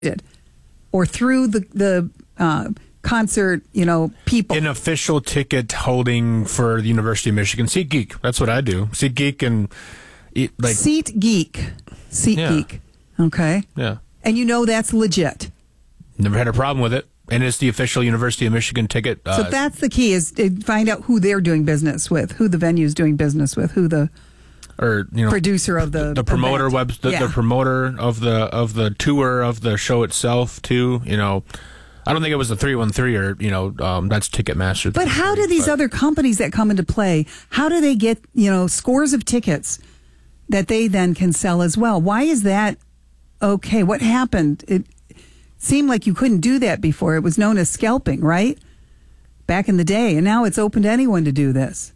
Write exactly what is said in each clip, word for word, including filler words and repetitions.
or through the the uh, concert, you know, people. An official ticket holding for the University of Michigan. SeatGeek. That's what I do. SeatGeek and like SeatGeek. SeatGeek. Yeah. Okay. Yeah. And you know that's legit. Never had a problem with it. And it's the official University of Michigan ticket. Uh, so that's the key, is to find out who they're doing business with, who the venue's doing business with, who the or you know producer of the the promoter event. web the, yeah. the promoter of the of the tour of the show itself too. You know, I don't think it was the three one three or you know um, that's Ticketmaster. But how do these but. other companies that come into play? How do they get you know scores of tickets that they then can sell as well? Why is that okay? What happened? It seemed like you couldn't do that before. It was known as scalping, right? Back in the day, and now it's open to anyone to do this.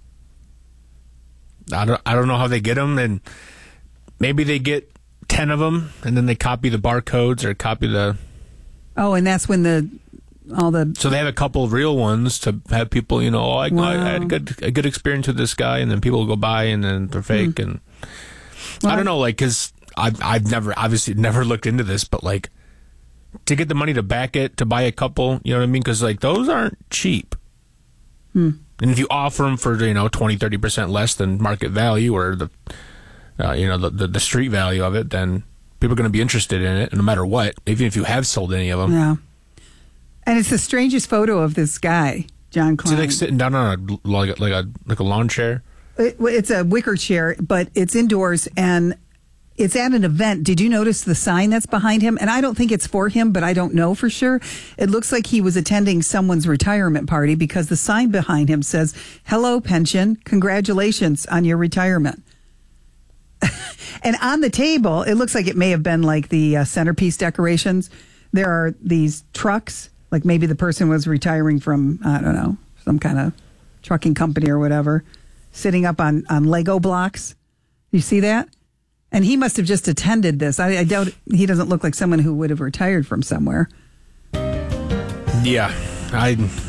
I don't, I don't know how they get them, and maybe they get ten of them, and then they copy the barcodes or copy the... Oh, and that's when the all the... So they have a couple of real ones to have people, you know, oh, I, wow. I had a good, a good experience with this guy, and then people go by, and then they're fake, mm. and... Well, I don't know, like, because I've, I've never, obviously never looked into this, but, like, to get the money to back it, to buy a couple, you know what I mean? Because, like, those aren't cheap. Hmm. And if you offer them for, you know, twenty, thirty percent less than market value or the, uh, you know, the, the, the street value of it, then people are going to be interested in it no matter what, even if you have sold any of them. Yeah. And it's the strangest photo of this guy, John Klein. Is he like sitting down on a, like, like a, like a lawn chair? It, it's a wicker chair, but it's indoors and it's at an event. Did you notice the sign that's behind him? And I don't think it's for him, but I don't know for sure. It looks like he was attending someone's retirement party because the sign behind him says, "Hello, pension. Congratulations on your retirement." And on the table, it looks like it may have been like the uh, centerpiece decorations. There are these trucks, like maybe the person was retiring from, I don't know, some kind of trucking company or whatever, sitting up on, on Lego blocks. You see that? And he must have just attended this. I, I doubt he doesn't look like someone who would have retired from somewhere. Yeah, I,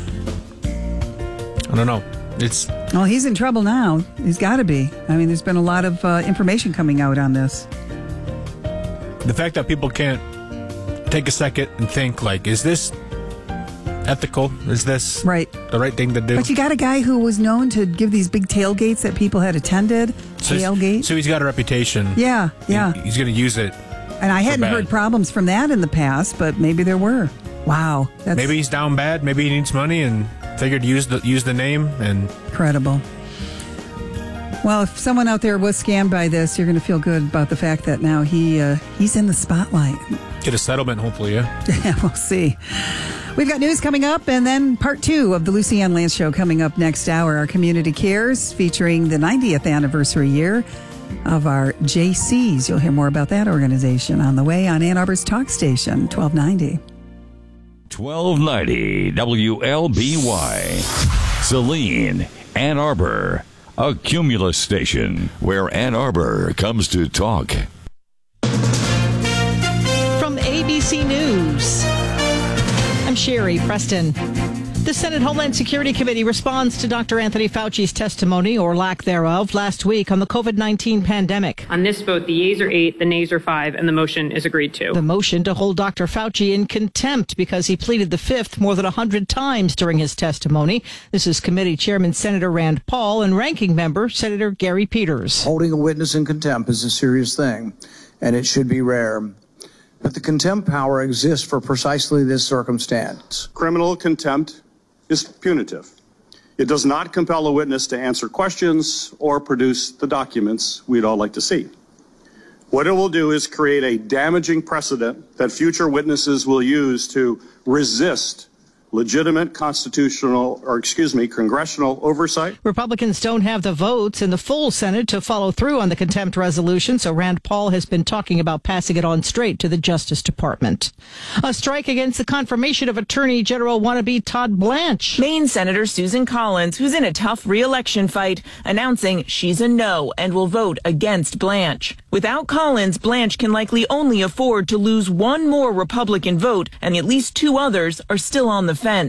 I don't know. It's well, he's in trouble now. He's got to be. I mean, there's been a lot of uh, information coming out on this. The fact that people can't take a second and think, like, is this ethical? Is this right. the right thing to do? But you got a guy who was known to give these big tailgates that people had attended. So Tailgate. So he's got a reputation. Yeah, yeah. He, he's going to use it. And I hadn't bad. heard problems from that in the past, but maybe there were. Wow. That's maybe he's down bad. Maybe he needs money and figured to use the, use the name. And incredible. Well, if someone out there was scammed by this, you're going to feel good about the fact that now he uh, he's in the spotlight. Get a settlement, hopefully, yeah. Yeah, we'll see. We've got news coming up, and then part two of the Lucy Ann Lance Show coming up next hour. Our Community Cares, featuring the ninetieth anniversary year of our J Cs. You'll hear more about that organization on the way on Ann Arbor's Talk Station, twelve ninety. twelve ninety W L B Y. Saline, Ann Arbor. A Cumulus station where Ann Arbor comes to talk. From A B C News, I'm Sherry Preston. The Senate Homeland Security Committee responds to Doctor Anthony Fauci's testimony, or lack thereof, last week on the COVID nineteen pandemic. On this vote, the yeas are eight, the nays are five, and the motion is agreed to. The motion to hold Doctor Fauci in contempt because he pleaded the fifth more than one hundred times during his testimony. This is Committee Chairman Senator Rand Paul and Ranking Member Senator Gary Peters. Holding a witness in contempt is a serious thing, and it should be rare. But the contempt power exists for precisely this circumstance. Criminal contempt is punitive. It does not compel a witness to answer questions or produce the documents we'd all like to see. What it will do is create a damaging precedent that future witnesses will use to resist legitimate constitutional, or excuse me, congressional oversight. Republicans don't have the votes in the full Senate to follow through on the contempt resolution, so Rand Paul has been talking about passing it on straight to the Justice Department. A strike against the confirmation of Attorney General wannabe Todd Blanche. Maine Senator Susan Collins, who's in a tough re-election fight, announcing she's a no and will vote against Blanche. Without Collins, Blanche can likely only afford to lose one more Republican vote, and at least two others are still on the fence.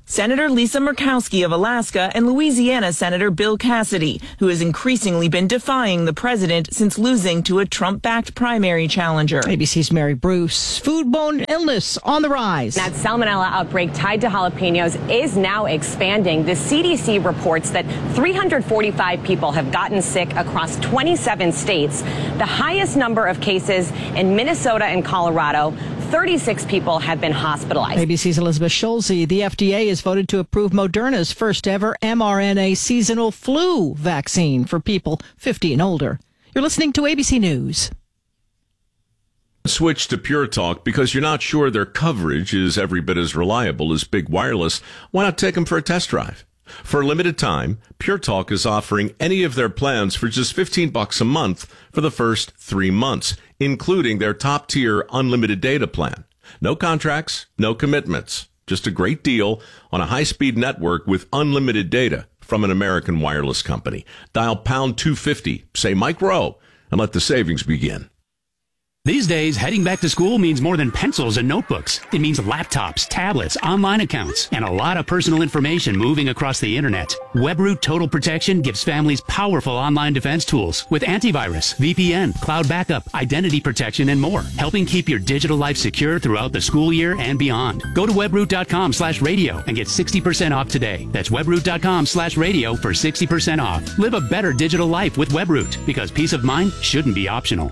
Senator Lisa Murkowski of Alaska and Louisiana Senator Bill Cassidy, who has increasingly been defying the president since losing to a Trump-backed primary challenger. A B C's Mary Bruce. Foodborne illness on the rise. That salmonella outbreak tied to jalapenos is now expanding. The C D C reports that three hundred forty-five people have gotten sick across twenty-seven states, the highest number of cases in Minnesota and Colorado. thirty-six people have been hospitalized. A B C's Elizabeth Schulze. The F D A has voted to approve Moderna's first ever mRNA seasonal flu vaccine for people fifty and older. You're listening to A B C News. Switch to Pure Talk because you're not sure their coverage is every bit as reliable as Big Wireless. Why not take them for a test drive? For a limited time, Pure Talk is offering any of their plans for just fifteen bucks a month for the first three months, including their top-tier unlimited data plan. No contracts, no commitments. Just a great deal on a high-speed network with unlimited data from an American wireless company. Dial pound two fifty, say Mike Rowe, and let the savings begin. These days, heading back to school means more than pencils and notebooks. It means laptops, tablets, online accounts, and a lot of personal information moving across the internet. WebRoot Total Protection gives families powerful online defense tools with antivirus, V P N, cloud backup, identity protection, and more, helping keep your digital life secure throughout the school year and beyond. Go to webroot.com slash radio and get sixty percent off today. That's webroot.com slash radio for sixty percent off. Live a better digital life with WebRoot, because peace of mind shouldn't be optional.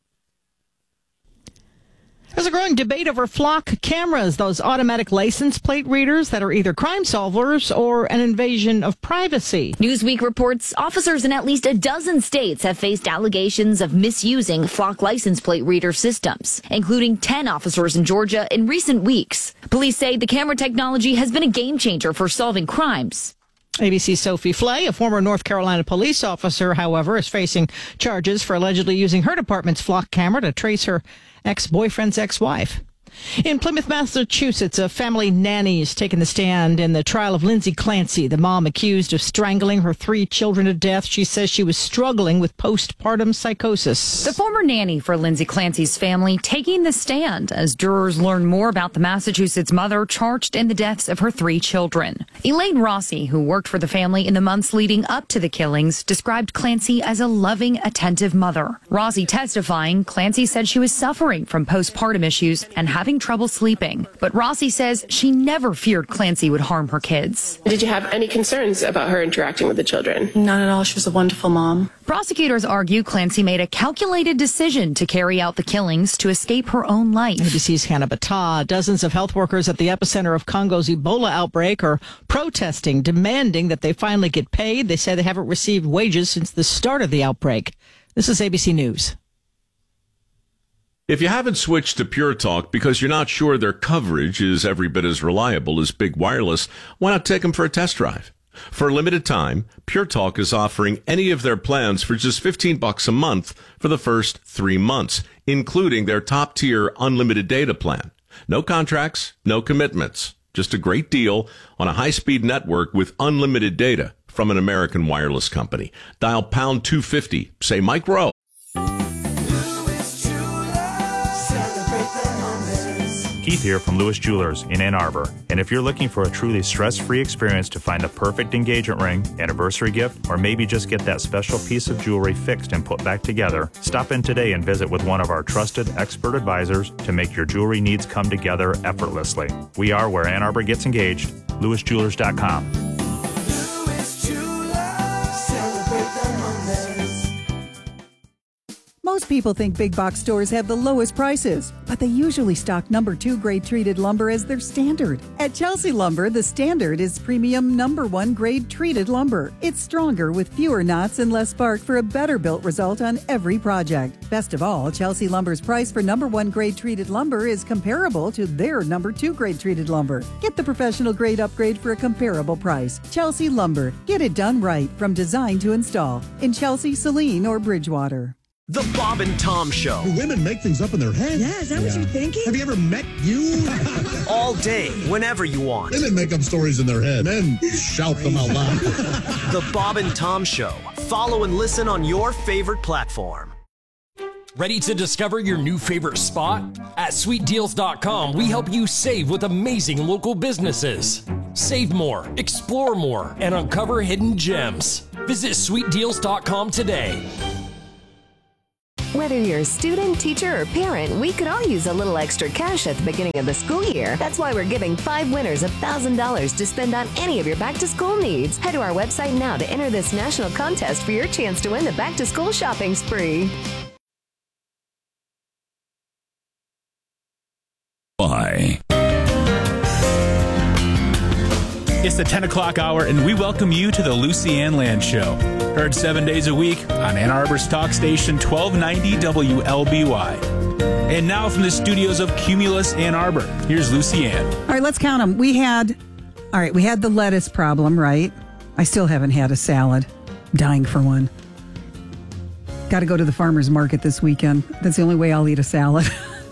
There's a growing debate over flock cameras, those automatic license plate readers that are either crime solvers or an invasion of privacy. Newsweek reports officers in at least a dozen states have faced allegations of misusing flock license plate reader systems, including ten officers in Georgia in recent weeks. Police say the camera technology has been a game changer for solving crimes. A B C's Sophie Flay, a former North Carolina police officer, however, is facing charges for allegedly using her department's flock camera to trace her ex-boyfriend's ex-wife. In Plymouth, Massachusetts, a family nanny is taking the stand in the trial of Lindsay Clancy, the mom accused of strangling her three children to death. She says she was struggling with postpartum psychosis. The former nanny for Lindsay Clancy's family taking the stand as jurors learn more about the Massachusetts mother charged in the deaths of her three children. Elaine Rossi, who worked for the family in the months leading up to the killings, described Clancy as a loving, attentive mother. Rossi testifying, Clancy said she was suffering from postpartum issues and having trouble sleeping. But Rossi says she never feared Clancy would harm her kids. Did you have any concerns about her interacting with the children? None at all. She was a wonderful mom. Prosecutors argue Clancy made a calculated decision to carry out the killings to escape her own life. A B C's Hannah Battah. Dozens of health workers at the epicenter of Congo's Ebola outbreak are protesting, demanding that they finally get paid. They say they haven't received wages since the start of the outbreak. This is A B C News. If you haven't switched to Pure Talk because you're not sure their coverage is every bit as reliable as Big Wireless, why not take them for a test drive? For a limited time, Pure Talk is offering any of their plans for just fifteen bucks a month for the first three months, including their top-tier unlimited data plan. No contracts, no commitments. Just a great deal on a high-speed network with unlimited data from an American wireless company. Dial pound two fifty, say Mike Rowe. Keith here from Lewis Jewelers in Ann Arbor. And if you're looking for a truly stress-free experience to find a perfect engagement ring, anniversary gift, or maybe just get that special piece of jewelry fixed and put back together, stop in today and visit with one of our trusted expert advisors to make your jewelry needs come together effortlessly. We are where Ann Arbor gets engaged, lewis jewelers dot com. Most people think big box stores have the lowest prices, but they usually stock number two grade treated lumber as their standard. At Chelsea Lumber, the standard is premium number one grade treated lumber. It's stronger with fewer knots and less bark for a better built result on every project. Best of all, Chelsea Lumber's price for number one grade treated lumber is comparable to their number two grade treated lumber. Get the professional grade upgrade for a comparable price. Chelsea Lumber. Get it done right from design to install in Chelsea, Saline, or Bridgewater. The Bob and Tom Show. Do women make things up in their head? Yeah, is that yeah. what you're thinking? Have you ever met you? All day, whenever you want. Women make up stories in their head. Men shout them out loud. The Bob and Tom Show. Follow and listen on your favorite platform. Ready to discover your new favorite spot? At sweet deals dot com, we help you save with amazing local businesses. Save more, explore more, and uncover hidden gems. Visit sweet deals dot com today. Whether you're a student, teacher, or parent, we could all use a little extra cash at the beginning of the school year. That's why we're giving five winners one thousand dollars to spend on any of your back-to-school needs. Head to our website now to enter this national contest for your chance to win the back-to-school shopping spree. Why? It's the ten o'clock hour, and we welcome you to the Lucy Ann Land Show. Heard seven days a week on Ann Arbor's talk station, twelve ninety W L B Y. And now from the studios of Cumulus Ann Arbor, here's Lucy Ann. All right, let's count them. We had, all right, we had the lettuce problem, right? I still haven't had a salad. Dying for one. Got to go to the farmer's market this weekend. That's the only way I'll eat a salad.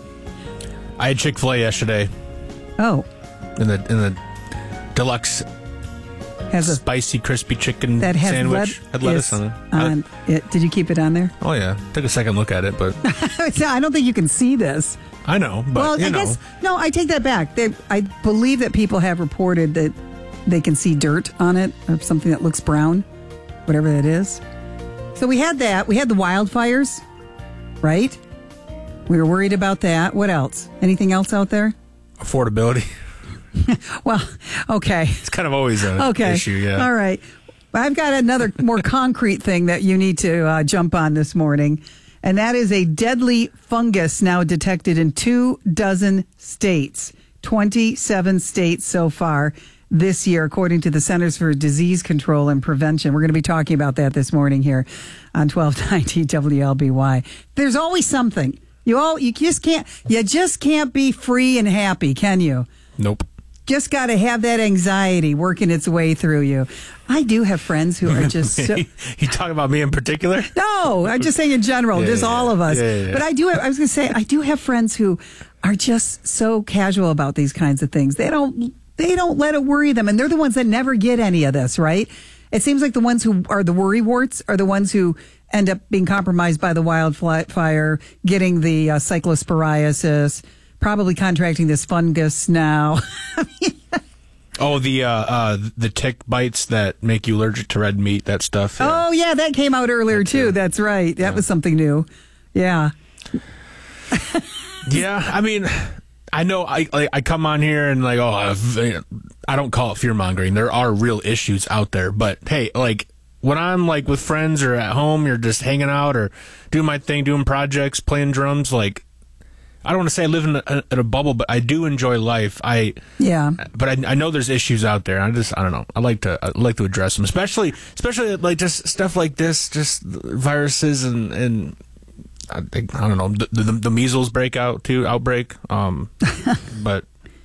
I had Chick-fil-A yesterday. Oh. In the in the deluxe has a spicy crispy chicken that has sandwich. Let- had lettuce on it. On it. Did you keep it on there? Oh yeah. Took a second look at it, but I don't think you can see this. I know, but well, you I know. guess no. I take that back. They, I believe that people have reported that they can see dirt on it or something that looks brown, whatever that is. So we had that. We had the wildfires, right? We were worried about that. What else? Anything else out there? Affordability. Well, okay. It's kind of always an okay. issue, yeah. All right. I've got another more concrete thing that you need to uh, jump on this morning, and that is a deadly fungus now detected in two dozen states, twenty-seven states so far this year, according to the Centers for Disease Control and Prevention. We're going to be talking about that this morning here on twelve ninety W L B Y. There's always something. You all, you just can't, you just can't be free and happy, can you? Nope. Just got to have that anxiety working its way through you. I do have friends who are just so... You talking about me in particular? No, I'm just saying in general, yeah, just yeah, all of us. yeah, yeah. But I do have, I was going to say, I do have friends who are just so casual about these kinds of things. They don't, they don't let it worry them. And they're the ones that never get any of this, right? It seems like the ones who are the worry warts are the ones who end up being compromised by the wildfire, getting the uh, cyclosporiasis, probably contracting this fungus now. Oh, the uh, uh, the tick bites that make you allergic to red meat, that stuff. Yeah. Oh, yeah, that came out earlier, too. too. That's right. That yeah. was something new. Yeah. Yeah, I mean, I know I like, I come on here and like, oh, I've, I don't call it fear-mongering. There are real issues out there. But, hey, like, when I'm, like, with friends or at home, you're just hanging out or doing my thing, doing projects, playing drums, like, I don't want to say I live in a, in a bubble, but I do enjoy life. I yeah, but I, I know there's issues out there. I just I don't know. I like to I like to address them, especially especially like just stuff like this, just viruses and and I, think, I don't know the, the the measles breakout too outbreak. Um, but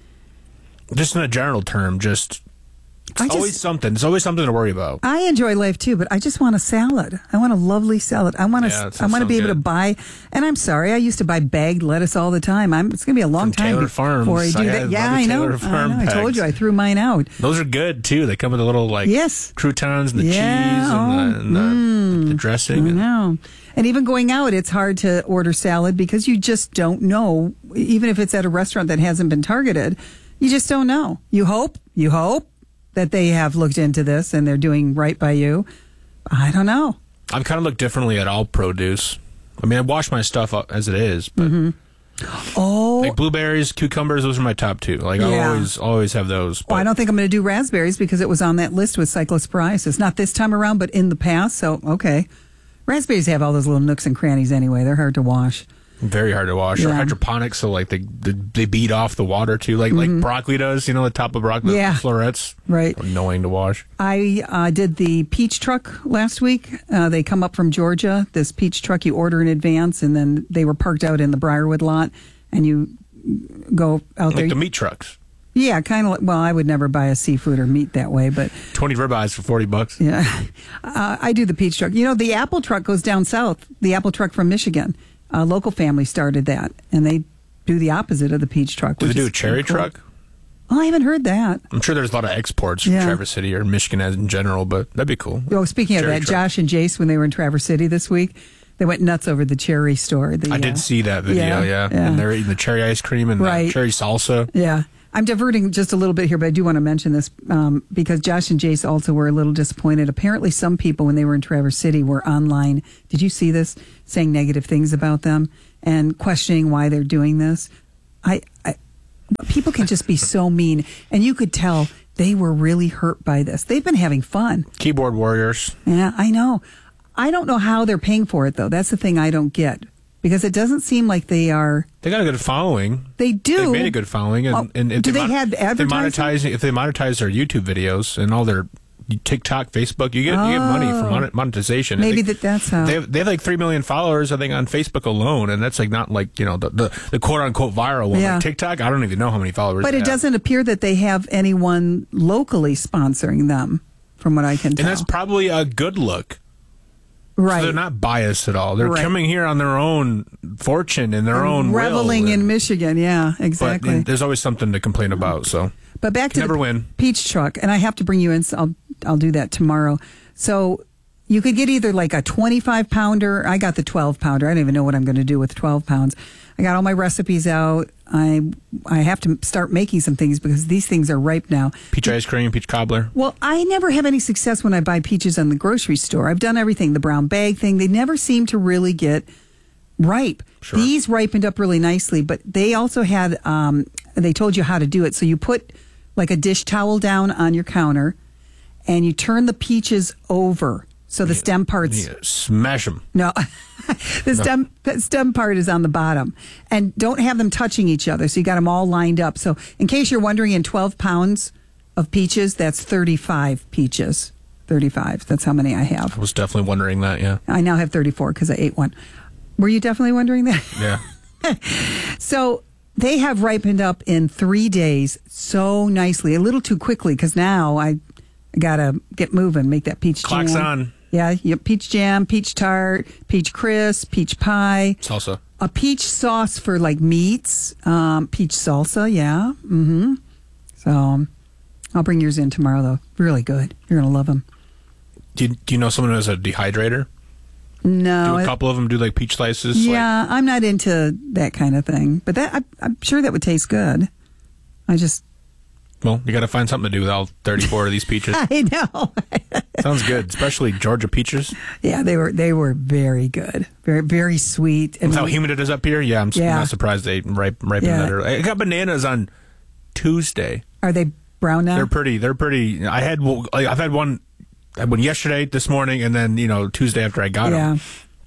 just in a general term, just. It's just, always something. There's always something to worry about. I enjoy life too, but I just want a salad. I want a lovely salad. I want to. Yeah, I want to be able good. to buy. And I'm sorry, I used to buy bagged lettuce all the time. I'm. It's going to be a long From time Taylor before Farms. I do I that. Yeah, I know. Taylor Farm I know. I told bags. you I threw mine out. Those are good too. They come with a little like yes. croutons and the yeah, cheese and, oh, the, and the, mm, the dressing. I know. And even going out, it's hard to order salad because you just don't know. Even if it's at a restaurant that hasn't been targeted, you just don't know. You hope. You hope. That they have looked into this and they're doing right by you. I don't know. I've kind of looked differently at all produce. I mean, I wash my stuff up as it is, but mm-hmm. oh, like blueberries, cucumbers, those are my top two. Like I yeah. always, always have those. Well, I don't think I'm going to do raspberries because it was on that list with cyclosporiasis. Not this time around, but in the past. So okay, raspberries have all those little nooks and crannies anyway. They're hard to wash. Very hard to wash. Yeah. Or hydroponics, so like they, they they beat off the water too, like mm-hmm. like broccoli does. You know, the top of broccoli, yeah. the florets, right? Annoying to wash. I uh, did the peach truck last week. Uh, they come up from Georgia. This peach truck you order in advance, and then they were parked out in the Briarwood lot, and you go out like there. Like the meat trucks. Yeah, kind of. Like, well, I would never buy a seafood or meat that way, but twenty ribeyes for forty bucks. Yeah, uh, I do the peach truck. You know, the apple truck goes down south. The apple truck from Michigan. A local family started that, and they do the opposite of the peach truck. Do they which do is a cherry cool. truck? Oh, I haven't heard that. I'm sure there's a lot of exports from Yeah. Traverse City or Michigan as in general, but that'd be cool. Oh, speaking Cherry of that, truck. Josh and Jace, when they were in Traverse City this week, they went nuts over the cherry store. The, I did uh, see that video, yeah, yeah. yeah. And they're eating the cherry ice cream and Right. the cherry salsa. Yeah. I'm diverting just a little bit here, but I do want to mention this um, because Josh and Jace also were a little disappointed. Apparently, some people, when they were in Traverse City, were online. Did you see this? Saying negative things about them and questioning why they're doing this. I, I people can just be so mean, and you could tell they were really hurt by this. They've been having fun. Keyboard warriors. Yeah, I know. I don't know how they're paying for it, though. That's the thing I don't get. Because it doesn't seem like they are. They got a good following. They do. They made a good following, and, oh, and if do they, mon- have advertising? They monetize if they monetize their YouTube videos and all their TikTok, Facebook. You get oh, you get money from mon- monetization. Maybe they, that that's how they have, they have like three million followers, I think, on Facebook alone, and that's like not like you know the the, the quote unquote viral one. Yeah. Like TikTok, I don't even know how many followers. But they it have. doesn't appear that they have anyone locally sponsoring them, from what I can tell. And that's probably a good look. Right. So they're not biased at all. They're right. coming here on their own fortune and their and own reveling will. in and, Michigan. Yeah, exactly. But there's always something to complain about. So, but back to never the win. Peach truck, and I have to bring you in. So I'll I'll do that tomorrow. So you could get either like a twenty-five pounder. I got the twelve pounder. I don't even know what I'm going to do with twelve pounds. I got all my recipes out. I I have to start making some things because these things are ripe now. Peach ice cream, peach cobbler. Well, I never have any success when I buy peaches in the grocery store. I've done everything, the brown bag thing. They never seem to really get ripe. Sure. These ripened up really nicely, but they also had, um, they told you how to do it. So you put like a dish towel down on your counter and you turn the peaches over. So the stem parts. Yeah, smash them. No, the stem the stem part is on the bottom, and don't have them touching each other. So you got them all lined up. So in case you're wondering, in twelve pounds of peaches, that's thirty-five peaches. thirty-five. That's how many I have. I was definitely wondering that. Yeah. I now have thirty-four because I ate one. Were you definitely wondering that? Yeah. So they have ripened up in three days so nicely. A little too quickly because now I, I gotta get moving. Make that peach Clock's jam. on. Yeah, yep, peach jam, peach tart, peach crisp, peach pie. Salsa. A peach sauce for like meats. Um, peach salsa, yeah. Mm-hmm. So um, I'll bring yours in tomorrow, though. Really good. You're going to love them. Do you, do you know someone who has a dehydrator? No. Do a couple of them do like peach slices? Yeah, like? I'm not into that kind of thing. But that I, I'm sure that would taste good. I just... Well, you got to find something to do with all thirty-four of these peaches. I know. Sounds good, especially Georgia peaches. Yeah, they were they were very good, very very sweet. And with how humid it is up here, yeah, I'm yeah. not surprised they ripe ripen yeah. that early. I got bananas on Tuesday. Are they brown now? They're pretty. They're pretty. I had like, I've had one. I had one yesterday, this morning, and then you know Tuesday after I got yeah. them.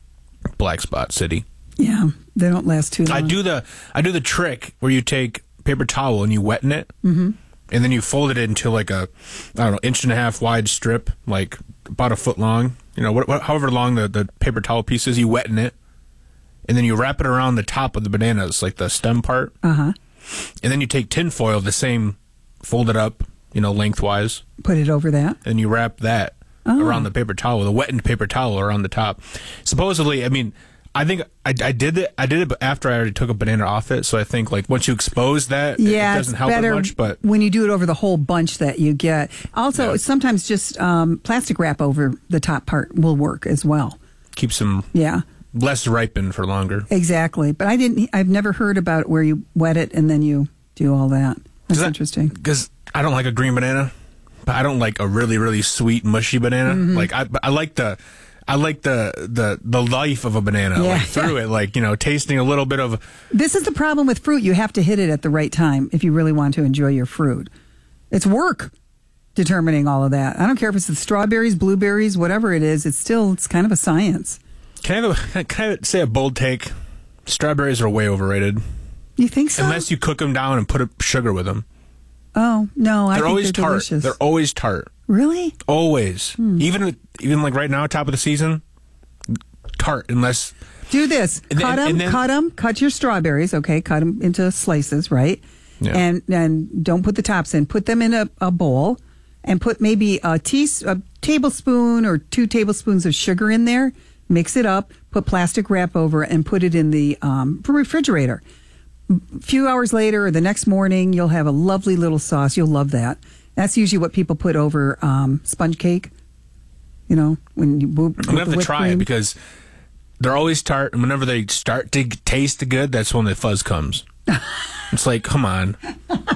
Black spot city. Yeah, they don't last too long. I do the I do the trick where you take paper towel and you wetten it. Mm-hmm. And then you fold it into like a, I don't know, inch and a half wide strip, like about a foot long. You know, what, what, however long the, the paper towel piece is, you wetten it. And then you wrap it around the top of the bananas, like the stem part. Uh-huh. And then you take tin foil, the same, fold it up, you know, lengthwise. Put it over that. And you wrap that oh. around the paper towel, the wettened paper towel around the top. Supposedly, I mean... I think I, I did it. I did it after I already took a banana off it. So I think like once you expose that, yeah, it doesn't help better it much. But when you do it over the whole bunch that you get, also yeah. sometimes just um, plastic wrap over the top part will work as well. Keeps them yeah less ripened for longer. Exactly. But I didn't. I've never heard about where you wet it and then you do all that. That's that, interesting. Because I don't like a green banana, but I don't like a really really sweet mushy banana. Mm-hmm. Like I I like the. I like the, the, the life of a banana, yeah. like through it, like, you know, tasting a little bit of... This is the problem with fruit. You have to hit it at the right time if you really want to enjoy your fruit. It's work determining all of that. I don't care if it's the strawberries, blueberries, whatever it is. It's still, it's kind of a science. Can I, have a, can I say a bold take? Strawberries are way overrated. You think so? Unless you cook them down and put sugar with them. Oh, no, I they're think always they're tart. delicious. They're always tart. Really? Always. Hmm. Even even like right now, top of the season, tart, unless... Do this. And cut then, them, then, cut them, cut your strawberries, okay? Cut them into slices, right? Yeah. And and don't put the tops in. Put them in a, a bowl and put maybe a, tea, a tablespoon or two tablespoons of sugar in there. Mix it up, put plastic wrap over it, and put it in the um, refrigerator. A few hours later or the next morning, you'll have a lovely little sauce. You'll love that. That's usually what people put over um, sponge cake. You know, when you move. I'm gonna have to try cream. it because they're always tart, and whenever they start to taste good, that's when the fuzz comes. It's like, come on.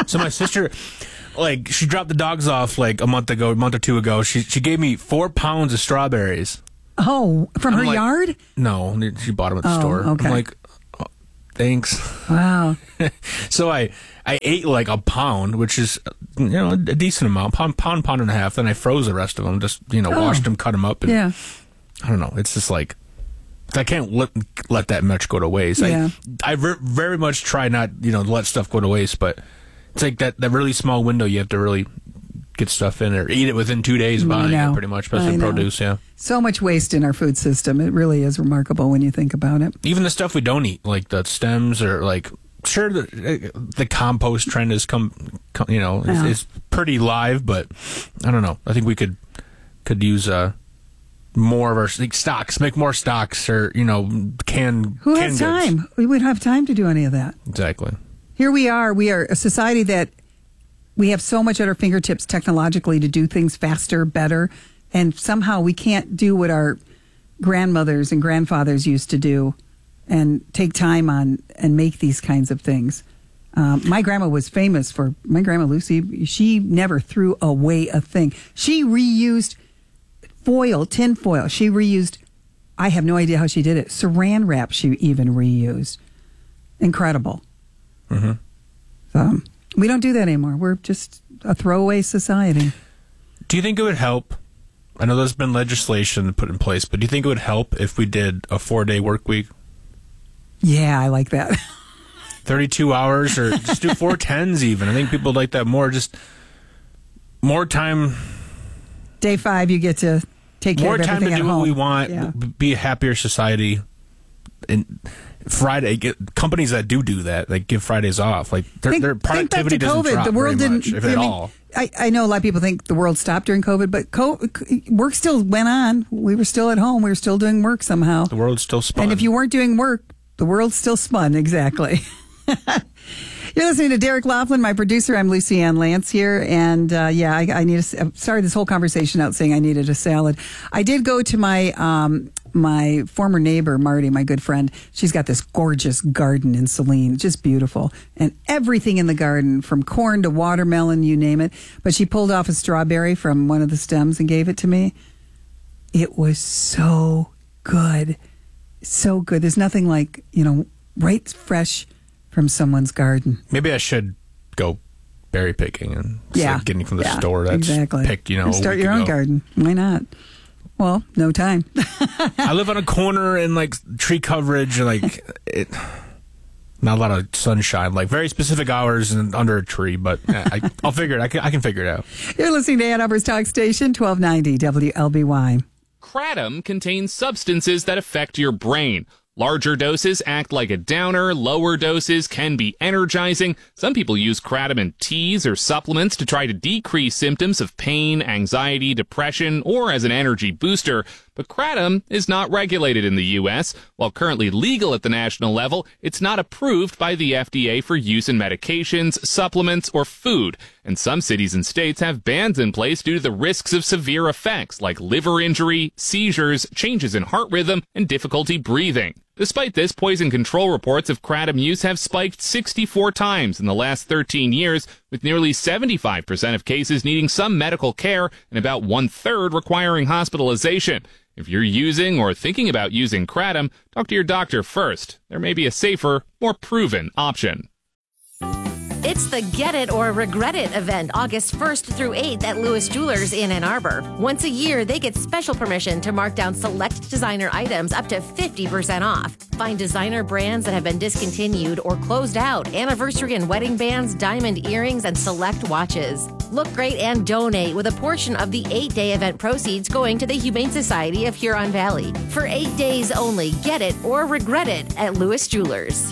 So my sister, like, she dropped the dogs off like a month ago, a month or two ago. She she gave me four pounds of strawberries. Oh, from I'm her like, yard? No, she bought them at the Oh, store. okay. I'm like, oh, thanks. Wow. So I, I ate like a pound, which is, you know, a decent amount, pound, pound, pound and a half. Then I froze the rest of them, just, you know, Oh. washed them, cut them up. And, Yeah. I don't know. It's just like, I can't let, let that much go to waste. Yeah. I, I ver- very much try not, you know, to let stuff go to waste, but it's like that, that really small window you have to really get stuff in or eat it within two days I buying know. it, pretty much, I especially know. produce, yeah. So much waste in our food system. It really is remarkable when you think about it. Even the stuff we don't eat, like the stems or like, sure, the, the compost trend has come, come you know, Yeah. is, is pretty live, but I don't know. I think we could could use uh, more of our like, stocks, make more stocks or, you know, can Who canned has goods. time? We wouldn't have time to do any of that. Exactly. Here we are. We are a society that we have so much at our fingertips technologically to do things faster, better, and somehow we can't do what our grandmothers and grandfathers used to do and take time on and make these kinds of things. Um, my grandma was famous for, my grandma Lucy, she never threw away a thing. She reused foil, tin foil. She reused, I have no idea how she did it. Saran wrap she even reused. Incredible. Mm-hmm. So we don't do that anymore. We're just a throwaway society. Do you think it would help? I know there's been legislation put in place, but do you think it would help if we did a four-day work week? Yeah, I like that. thirty-two hours or just do four tens even. I think people like that more. Just more time. Day five, you get to take care More of time everything to at do what home. we want, Yeah. b- be a happier society. And Friday, get companies that do do that, like give Fridays off, like their, Think- their think back productivity to doesn't COVID. drop The world very didn't, much, if I at mean, all. I, I know a lot of people think the world stopped during COVID, but co- work still went on. We were still at home. We were still doing work somehow. The world still spun. And if you weren't doing work, the world still spun. Exactly. You're listening to Derek Laughlin, my producer. I'm Lucy Ann Lance here. And uh, yeah, I, I need a, I started this whole conversation out saying I needed a salad. I did go to my um, my former neighbor, Marty, my good friend. She's got this gorgeous garden in Saline, just beautiful. And everything in the garden, from corn to watermelon, you name it. But she pulled off a strawberry from one of the stems and gave it to me. It was so good. So good. There's nothing like, you know, right fresh from someone's garden. Maybe I should go berry picking and instead Yeah. of getting from the Yeah, store that's exactly. picked, you know, And a start week your own ago. garden. Why not? Well, no time. I live on a corner and like tree coverage, and like it, not a lot of sunshine, like very specific hours and under a tree. But I, I'll figure it. I can, I can figure it out. You're listening to Ann Arbor's Talk Station, twelve ninety W L B Y. Kratom contains substances that affect your brain. Larger doses act like a downer. Lower doses can be energizing. Some people use kratom in teas or supplements to try to decrease symptoms of pain, anxiety, depression, or as an energy booster. But kratom is not regulated in the U S. While currently legal at the national level, it's not approved by the F D A for use in medications, supplements, or food. And some cities and states have bans in place due to the risks of severe effects like liver injury, seizures, changes in heart rhythm, and difficulty breathing. Despite this, poison control reports of kratom use have spiked sixty-four times in the last thirteen years, with nearly seventy-five percent of cases needing some medical care and about one-third requiring hospitalization. If you're using or thinking about using kratom, talk to your doctor first. There may be a safer, more proven option. It's the Get It or Regret It event August first through eighth at Lewis Jewelers in Ann Arbor. Once a year, they get special permission to mark down select designer items up to fifty percent off. Find designer brands that have been discontinued or closed out, anniversary and wedding bands, diamond earrings, and select watches. Look great and donate with a portion of the eight-day event proceeds going to the Humane Society of Huron Valley. For eight days only, get it or regret it at Lewis Jewelers.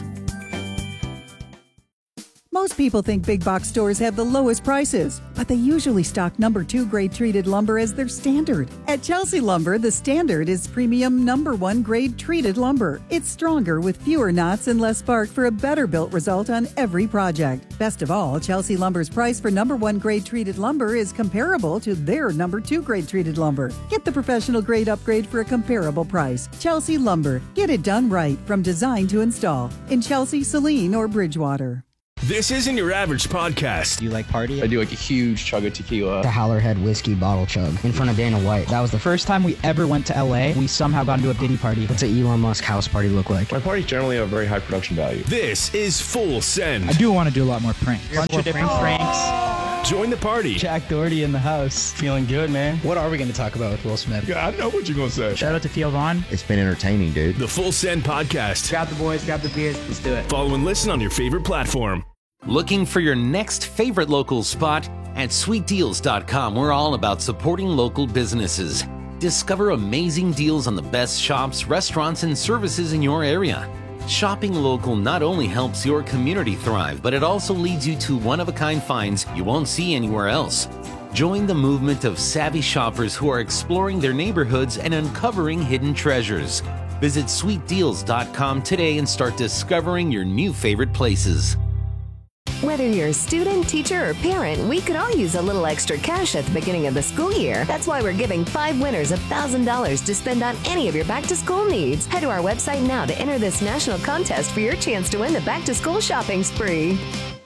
Most people think big box stores have the lowest prices, but they usually stock number two grade treated lumber as their standard. At Chelsea Lumber, the standard is premium number one grade treated lumber. It's stronger with fewer knots and less bark for a better built result on every project. Best of all, Chelsea Lumber's price for number one grade treated lumber is comparable to their number two grade treated lumber. Get the professional grade upgrade for a comparable price. Chelsea Lumber. Get it done right from design to install in Chelsea, Saline, or Bridgewater. This isn't your average podcast. Do you like party? I do like a huge chug of tequila. The Howlerhead whiskey bottle chug in front of Dana White. That was the first time we ever went to L A. We somehow got into a Diddy party. What's an Elon Musk house party look like? My parties generally have a very high production value. This is Full Send. I do want to do a lot more pranks. A bunch of different pranks. Join the party. Jack Doherty in the house. Feeling good, man. What are we going to talk about with Will Smith? Yeah, I know what you're going to say. Shout out to Theo Vaughn. It's been entertaining, dude. The Full Send Podcast. Grab the boys, grab the beers. Let's do it. Follow and listen on your favorite platform. Looking for your next favorite local spot? At sweet deals dot com, we're all about supporting local businesses. Discover amazing deals on the best shops, restaurants, and services in your area. Shopping local not only helps your community thrive, but it also leads you to one-of-a-kind finds you won't see anywhere else. Join the movement of savvy shoppers who are exploring their neighborhoods and uncovering hidden treasures. Visit sweet deals dot com today and start discovering your new favorite places. Whether you're a student, teacher, or parent, we could all use a little extra cash at the beginning of the school year. That's why we're giving five winners one thousand dollars to spend on any of your back-to-school needs. Head to our website now to enter this national contest for your chance to win the back-to-school shopping spree.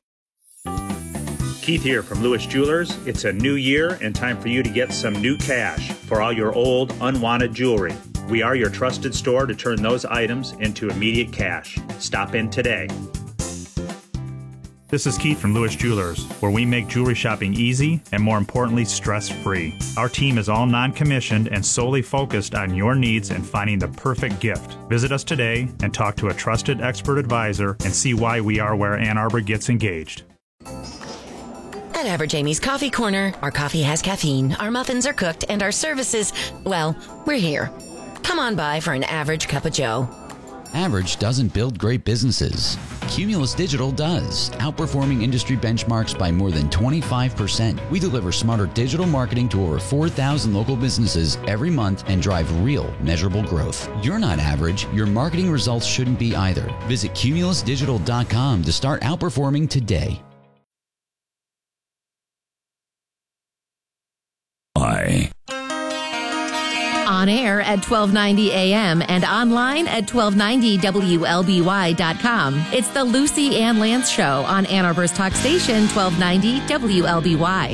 Keith here from Lewis Jewelers. It's a new year and time for you to get some new cash for all your old, unwanted jewelry. We are your trusted store to turn those items into immediate cash. Stop in today. This is Keith from Lewis Jewelers, where we make jewelry shopping easy and, more importantly, stress-free. Our team is all non-commissioned and solely focused on your needs and finding the perfect gift. Visit us today and talk to a trusted expert advisor and see why we are where Ann Arbor gets engaged. At Average Amy's Coffee Corner, our coffee has caffeine, our muffins are cooked, and our services, well, we're here. Come on by for an average cup of joe. Average doesn't build great businesses. Cumulus Digital does, outperforming industry benchmarks by more than twenty-five percent. We deliver smarter digital marketing to over four thousand local businesses every month and drive real, measurable growth. You're not average. Your marketing results shouldn't be either. Visit cumulus digital dot com to start outperforming today. I. On air at twelve ninety A M and online at twelve ninety W L B Y dot com. It's the Lucy Ann Lance Show on Ann Arbor's talk station, twelve ninety W L B Y.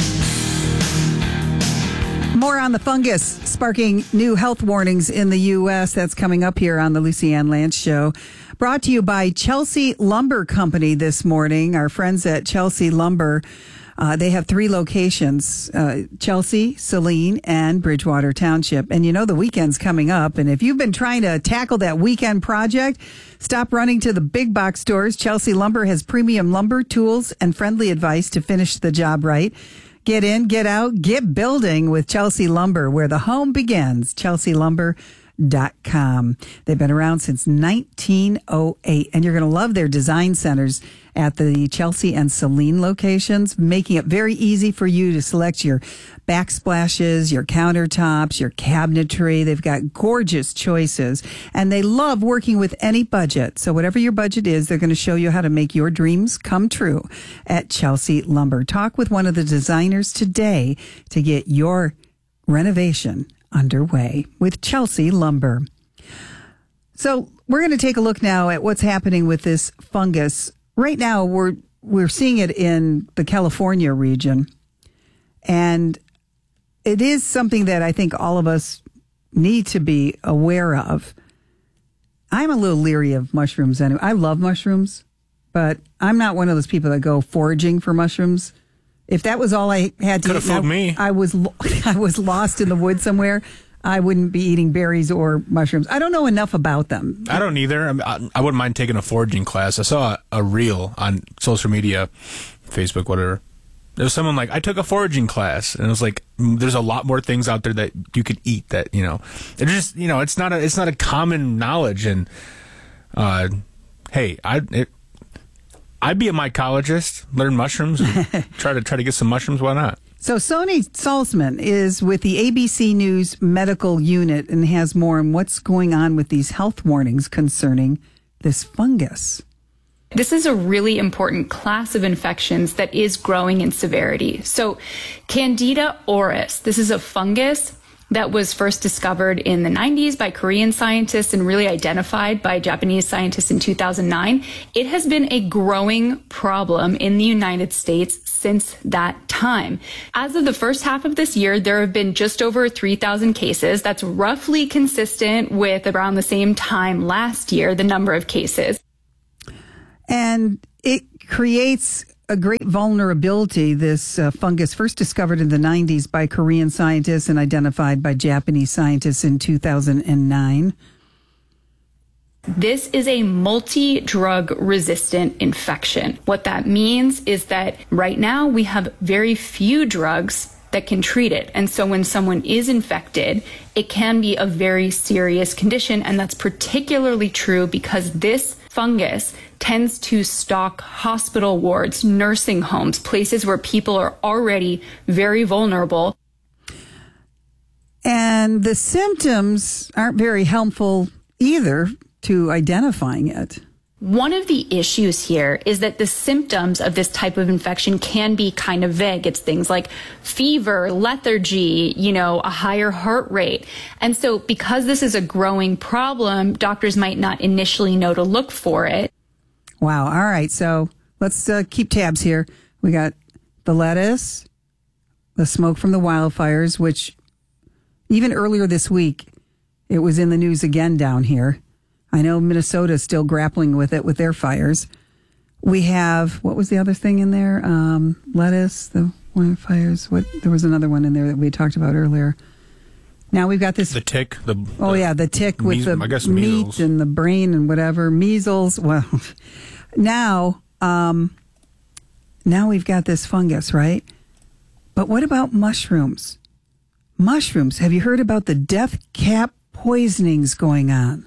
More on the fungus sparking new health warnings in the U S. That's coming up here on the Lucy Ann Lance Show. Brought to you by Chelsea Lumber Company this morning. Our friends at Chelsea Lumber. Uh, they have three locations, uh, Chelsea, Saline, and Bridgewater Township. And you know the weekend's coming up. And if you've been trying to tackle that weekend project, stop running to the big box stores. Chelsea Lumber has premium lumber, tools, and friendly advice to finish the job right. Get in, get out, get building with Chelsea Lumber, where the home begins. Chelsea Lumber dot com. They've been around since nineteen oh eight, and you're going to love their design centers at the Chelsea and Saline locations, making it very easy for you to select your backsplashes, your countertops, your cabinetry. They've got gorgeous choices, and they love working with any budget. So whatever your budget is, they're going to show you how to make your dreams come true at Chelsea Lumber. Talk with one of the designers today to get your renovation underway with Chelsea Lumber. So we're going to take a look now at what's happening with this fungus. Right now, we're we're seeing it in the California region, and it is something that I think all of us need to be aware of. I'm a little leery of mushrooms anyway. I love mushrooms, but I'm not one of those people that go foraging for mushrooms. If that was all I had to Could have eat, fooled I, me. I was I was lost in the woods somewhere. I wouldn't be eating berries or mushrooms. I don't know enough about them. I don't either. I, I wouldn't mind taking a foraging class. I saw a, a reel on social media, Facebook, whatever. There was someone like, I took a foraging class, and it was like, there's a lot more things out there that you could eat that, you know, it's just, you know, it's not a, it's not a common knowledge. And, uh, hey, I, it, I'd be a mycologist, learn mushrooms, and try to try to get some mushrooms. Why not? So Sony Salzman is with the A B C News Medical Unit and has more on what's going on with these health warnings concerning this fungus. This is a really important class of infections that is growing in severity. So Candida auris, this is a fungus. that was first discovered in the nineties by Korean scientists and really identified by Japanese scientists in two thousand nine, it has been a growing problem in the United States since that time. As of the first half of this year, there have been just over three thousand cases. That's roughly consistent with around the same time last year, the number of cases. And it creates a great vulnerability, this uh, fungus first discovered in the nineties by Korean scientists and identified by Japanese scientists in two thousand nine. This is a multi-drug resistant infection. What that means is that right now we have very few drugs that can treat it. And so when someone is infected, it can be a very serious condition. And that's particularly true because this fungus tends to stalk hospital wards, nursing homes, places where people are already very vulnerable. And the symptoms aren't very helpful either to identifying it. One of the issues here is that the symptoms of this type of infection can be kind of vague. It's things like fever, lethargy, you know, a higher heart rate. And so because this is a growing problem, doctors might not initially know to look for it. Wow. All right. So let's uh, keep tabs here. We got the lettuce, the smoke from the wildfires, which even earlier this week, it was in the news again down here. I know Minnesota is still grappling with it with their fires. We have, what was the other thing in there? Um, lettuce, the wildfires. What? There was another one in there that we talked about earlier. Now we've got this. The tick. The, oh, the yeah, the tick with meas- the I guess meat measles. and the brain and whatever. Measles. Well, now, um, now we've got this fungus, right? But what about mushrooms? Mushrooms. Have you heard about the death cap poisonings going on?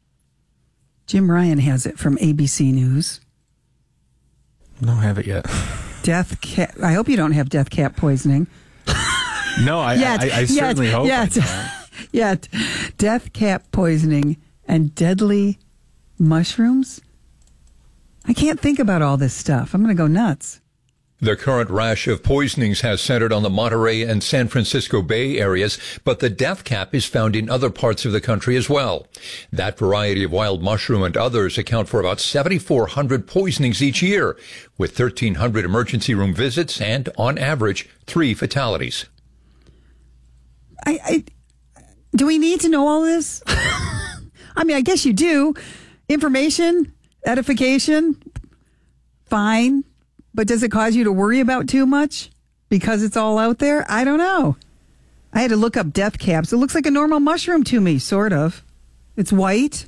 Jim Ryan has it from A B C News. Don't have it yet. Death cap. I hope you don't have death cap poisoning. No, I, yet, I, I certainly yet, hope yet, I don't. Yet, death cap poisoning and deadly mushrooms. I can't think about all this stuff. I'm going to go nuts. The current rash of poisonings has centered on the Monterey and San Francisco Bay areas, but the death cap is found in other parts of the country as well. That variety of wild mushroom and others account for about seventy-four hundred poisonings each year, with thirteen hundred emergency room visits and, on average, three fatalities. I, I do we need to know all this? I mean, I guess you do. Information, edification, fine. But does it cause you to worry about too much because it's all out there? I don't know. I had to look up death caps. It looks like a normal mushroom to me, sort of. It's white.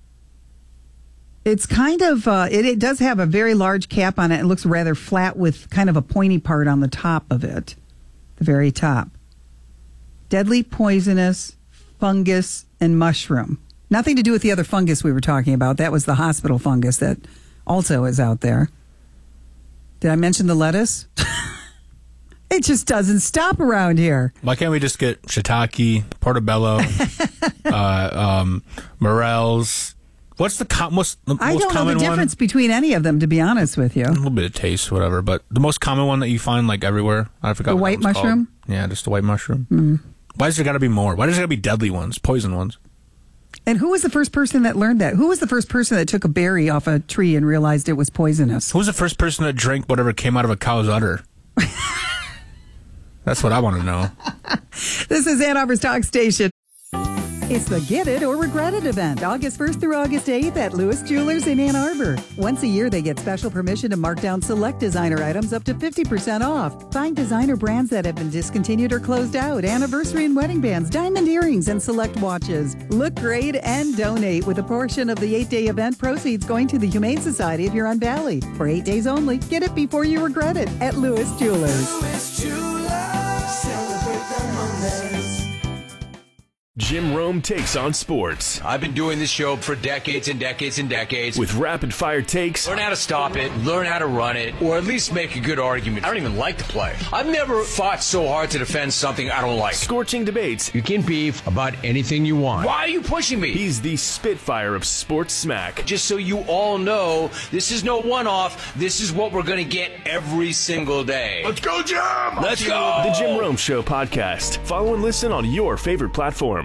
It's kind of, uh, it, it does have a very large cap on it. It looks rather flat with kind of a pointy part on the top of it, the very top. Deadly poisonous fungus and mushroom. Nothing to do with the other fungus we were talking about. That was the hospital fungus that also is out there. Did I mention the lettuce? It just doesn't stop around here. Why can't we just get shiitake, portobello, uh, um, morels? What's the com- most, the I most don't know common the difference one? between any of them, to be honest with you. A little bit of taste, whatever. But the most common one that you find like everywhere, I forgot. The what white that one's mushroom? called. Yeah, just the white mushroom. Mm. Why does there got to be more? Why does there got to be deadly ones, poison ones? And who was the first person that learned that? Who was the first person that took a berry off a tree and realized it was poisonous? Who was the first person that drank whatever came out of a cow's udder? That's what I want to know. This is Ann Arbor's Talk Station. It's the Get It or Regret It event, August first through August eighth at Lewis Jewelers in Ann Arbor. Once a year, they get special permission to mark down select designer items up to fifty percent off. Find designer brands that have been discontinued or closed out, anniversary and wedding bands, diamond earrings, and select watches. Look great and donate with a portion of the eight-day event proceeds going to the Humane Society of Huron Valley. For eight days only, get it before you regret it at Lewis Jewelers. Lewis Jewelers, celebrate the moments. Jim Rome Takes on Sports. I've been doing this show for decades and decades and decades. With rapid-fire takes. Learn how to stop it, learn how to run it, or at least make a good argument. I don't even like the play. I've never fought so hard to defend something I don't like. Scorching debates. You can beef about anything you want. Why are you pushing me? He's the Spitfire of sports smack. Just so you all know, this is no one-off. This is what we're going to get every single day. Let's go, Jim! Let's go! The Jim Rome Show podcast. Follow and listen on your favorite platform.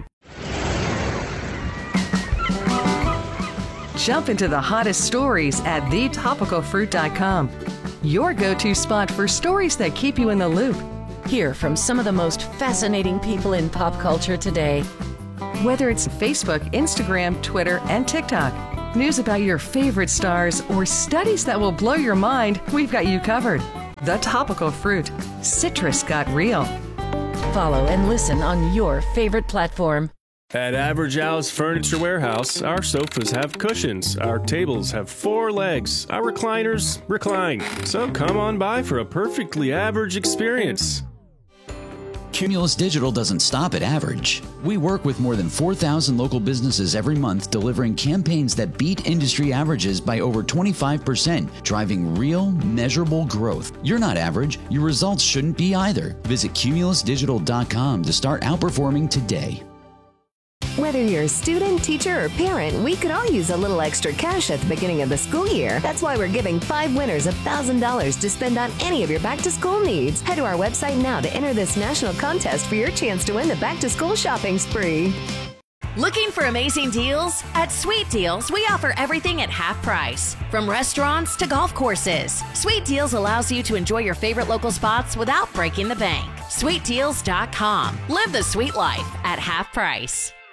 Jump into the hottest stories at the topical fruit dot com. Your go-to spot for stories that keep you in the loop. Hear from some of the most fascinating people in pop culture today. Whether it's Facebook, Instagram, Twitter, and TikTok, news about your favorite stars, or studies that will blow your mind, we've got you covered. The Topical Fruit. Citrus got real. Follow and listen on your favorite platform. At Average Al's Furniture Warehouse, our sofas have cushions, our tables have four legs, our recliners recline. So come on by for a perfectly average experience. Cumulus Digital doesn't stop at average. We work with more than four thousand local businesses every month, delivering campaigns that beat industry averages by over twenty-five percent, driving real, measurable growth. You're not average. Your results shouldn't be either. Visit cumulus digital dot com to start outperforming today. Whether you're a student, teacher, or parent, we could all use a little extra cash at the beginning of the school year. That's why we're giving five winners one thousand dollars to spend on any of your back-to-school needs. Head to our website now to enter this national contest for your chance to win the back-to-school shopping spree. Looking for amazing deals? At Sweet Deals, we offer everything at half price. From restaurants to golf courses, Sweet Deals allows you to enjoy your favorite local spots without breaking the bank. sweet deals dot com. Live the sweet life at half price.